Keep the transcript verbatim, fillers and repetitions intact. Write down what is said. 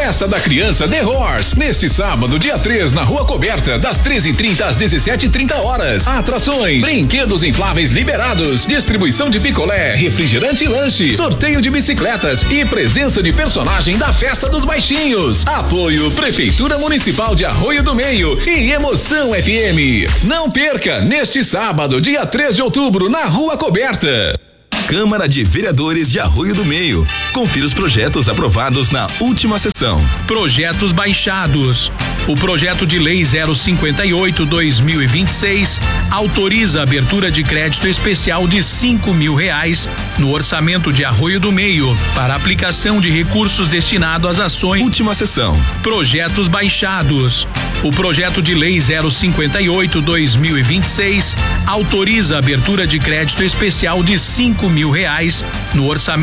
Festa da Criança The Horse, neste sábado, dia três, na Rua Coberta, das treze e trinta às dezessete e trinta horas. Atrações, brinquedos infláveis liberados, distribuição de picolé, refrigerante e lanche, sorteio de bicicletas e presença de personagem da Festa dos Baixinhos. Apoio Prefeitura Municipal de Arroio do Meio e Emoção F M. Não perca, neste sábado, dia três de outubro, na Rua Coberta. Câmara de Vereadores de Arroio do Meio. Confira os projetos aprovados na última sessão. Projetos baixados. O projeto de lei zero cinquenta e oito barra dois mil e vinte e seis autoriza a abertura de crédito especial de cinco mil reais no orçamento de Arroio do Meio para aplicação de recursos destinados às ações. Última sessão. Projetos baixados. O projeto de lei zero cinquenta e oito barra dois mil e vinte e seis autoriza a abertura de crédito especial de cinco mil reais no orçamento